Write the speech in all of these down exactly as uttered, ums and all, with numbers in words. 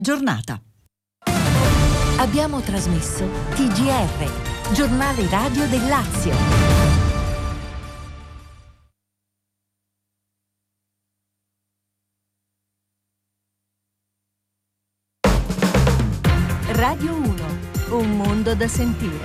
giornata. Abbiamo trasmesso T G R, giornale radio del Lazio. Radio uno, un mondo da sentire.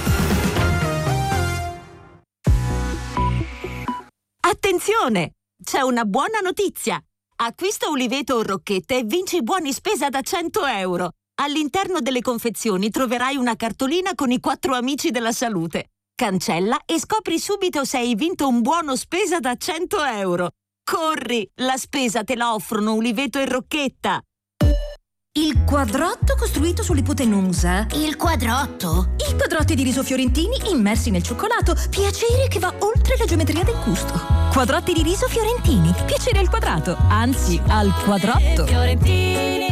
Attenzione! C'è una buona notizia! Acquista Uliveto o Rocchette e vinci buoni spesa da cento euro. All'interno delle confezioni troverai una cartolina con i quattro amici della salute. Cancella e scopri subito se hai vinto un buono spesa da cento euro. Corri! La spesa te la offrono Uliveto e Rocchetta. Il quadrotto costruito sull'ipotenusa. Il quadrotto? I quadrotti di riso fiorentini immersi nel cioccolato. Piacere che va oltre la geometria del gusto. Quadrotti di riso fiorentini. Piacere al quadrato, anzi al quadrotto. Fiorentini.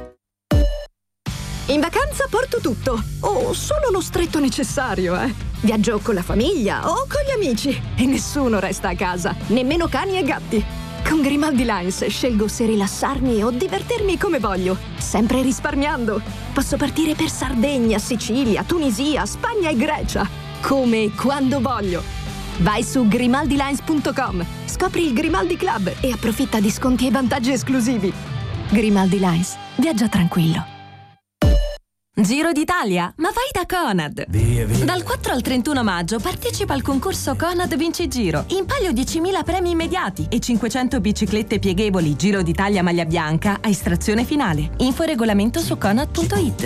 In vacanza porto tutto, o solo lo stretto necessario, eh. Viaggio con la famiglia o con gli amici e nessuno resta a casa, nemmeno cani e gatti. Con Grimaldi Lines scelgo se rilassarmi o divertirmi come voglio, sempre risparmiando. Posso partire per Sardegna, Sicilia, Tunisia, Spagna e Grecia, come e quando voglio. Vai su grimaldi lines punto com, scopri il Grimaldi Club e approfitta di sconti e vantaggi esclusivi. Grimaldi Lines, viaggia tranquillo. Giro d'Italia? Ma vai da Conad! Via, via. Dal quattro al trentuno maggio partecipa al concorso Conad Vinci Giro. In palio diecimila premi immediati e cinquecento biciclette pieghevoli Giro d'Italia maglia bianca a estrazione finale. Info e regolamento su conad punto it.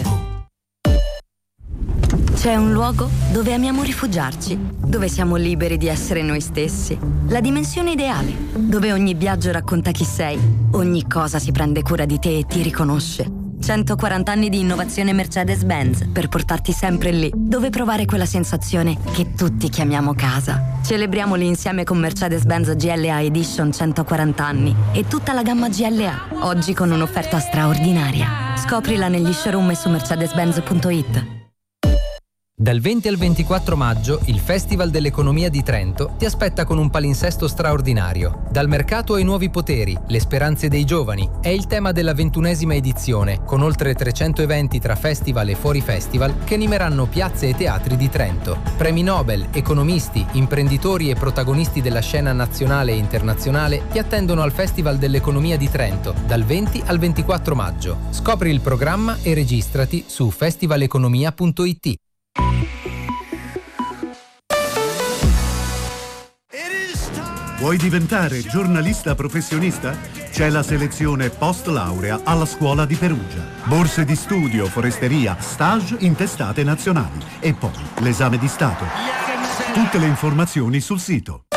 C'è un luogo dove amiamo rifugiarci, dove siamo liberi di essere noi stessi. La dimensione ideale, dove ogni viaggio racconta chi sei, ogni cosa si prende cura di te e ti riconosce. centoquaranta anni di innovazione Mercedes-Benz per portarti sempre lì, dove provare quella sensazione che tutti chiamiamo casa. Celebriamoli insieme con Mercedes-Benz G L A Edition centoquaranta anni e tutta la gamma G L A, oggi con un'offerta straordinaria. Scoprila negli showroom e su mercedes benz punto it. Dal venti al ventiquattro maggio il Festival dell'Economia di Trento ti aspetta con un palinsesto straordinario. Dal mercato ai nuovi poteri, le speranze dei giovani è il tema della ventunesima edizione, con oltre trecento eventi tra festival e fuori festival che animeranno piazze e teatri di Trento. Premi Nobel, economisti, imprenditori e protagonisti della scena nazionale e internazionale ti attendono al Festival dell'Economia di Trento dal venti al ventiquattro maggio. Scopri il programma e registrati su festival economia punto it. Vuoi diventare giornalista professionista? C'è la selezione post laurea alla scuola di Perugia. Borse di studio, foresteria, stage in testate nazionali e poi l'esame di Stato. Tutte le informazioni sul sito.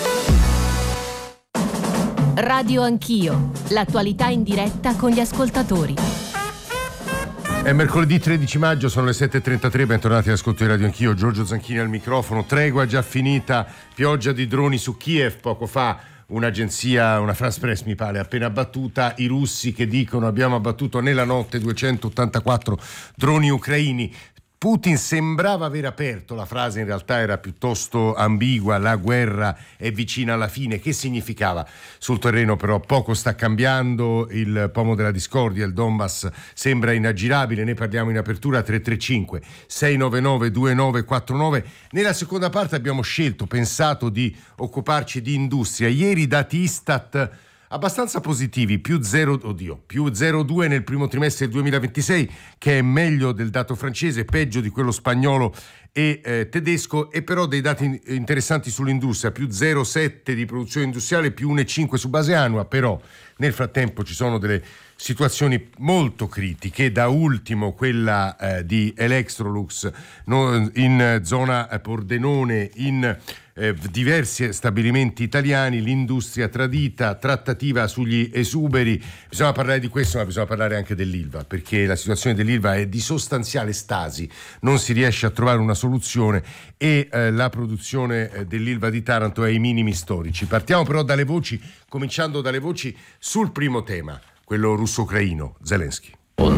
Radio Anch'io, l'attualità in diretta con gli ascoltatori. È mercoledì tredici maggio, sono le sette e trentatré, bentornati all'ascolto di Radio Anch'io, Giorgio Zanchini al microfono. Tregua già finita, pioggia di droni su Kiev poco fa, un'agenzia, una France Press mi pare, appena battuta, i russi che dicono abbiamo abbattuto nella notte duecentottantaquattro droni ucraini. Putin sembrava aver aperto, la frase in realtà era piuttosto ambigua, la guerra è vicina alla fine. Che significava? Sul terreno però poco sta cambiando, il pomo della discordia, il Donbass sembra inaggirabile, ne parliamo in apertura. Tre tre cinque sei nove nove due nove quattro nove. Nella seconda parte abbiamo scelto, pensato di occuparci di industria. Ieri dati Istat abbastanza positivi, più zero, oddio, più zero virgola due nel primo trimestre del duemilaventisei, che è meglio del dato francese, peggio di quello spagnolo e eh, tedesco, e però dei dati interessanti sull'industria, più zero virgola sette di produzione industriale, più uno virgola cinque su base annua. Però nel frattempo ci sono delle situazioni molto critiche, da ultimo quella eh, di Electrolux no, in zona Pordenone, in eh, diversi stabilimenti italiani, l'industria tradita, trattativa sugli esuberi. Bisogna parlare di questo, ma bisogna parlare anche dell'Ilva, perché la situazione dell'Ilva è di sostanziale stasi, non si riesce a trovare una soluzione e eh, la produzione eh, dell'Ilva di Taranto è ai minimi storici. Partiamo però dalle voci, cominciando dalle voci sul primo tema, quello russo-ucraino. Zelensky.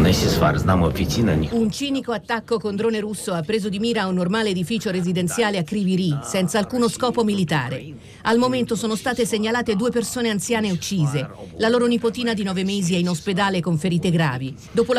Un cinico attacco con drone russo ha preso di mira un normale edificio residenziale a Kryvyi Rih, senza alcuno scopo militare. Al momento sono state segnalate due persone anziane uccise. La loro nipotina di nove mesi è in ospedale con ferite gravi. Dopo la